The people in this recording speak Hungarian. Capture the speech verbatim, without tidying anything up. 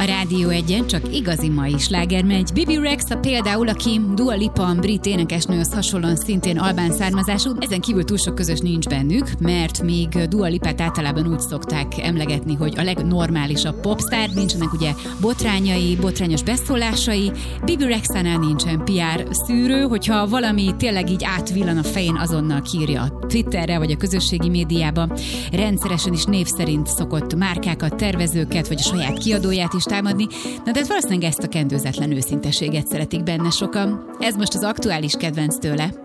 Rádió egyen csak igazi mai sláger megy. Bibi Rexha például, aki Dua Lipa, brit énekesnőhöz hasonlóan szintén albán származású, ezen kívül túl sok közös nincs bennük, mert még Dua Lipát általában úgy szokták emlegetni, hogy a legnormálisabb popstar, nincsenek ugye botrányai, botrányos beszólásai. Bibi Rexhanál nincsen pé er szűrő, hogyha valami tényleg így átvillan a fején, azonnal kiírja a Twitterre vagy a közösségi médiába. Rendszeresen is név szerint szokott márkákat, tervezőket vagy a saját kiadóját is támadni, na de valószínűleg ezt a kendőzetlen őszinteséget szeretik benne sokan. Ez most az aktuális kedvenc tőle.